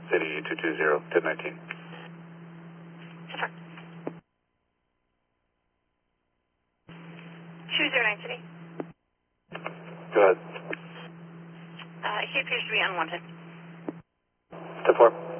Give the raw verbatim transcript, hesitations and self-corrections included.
City two two zero, ten nineteen. Different. two zero nine City. Go ahead. Uh, he appears to be unwanted. ten four.